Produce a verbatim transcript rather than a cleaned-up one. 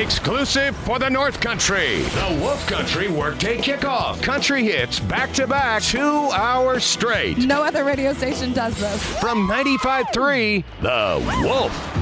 Exclusive for the North Country. The Wolf Country Workday Kickoff. Country hits back-to-back, two hours straight. No other radio station does this. From ninety-five point three, The Wolf.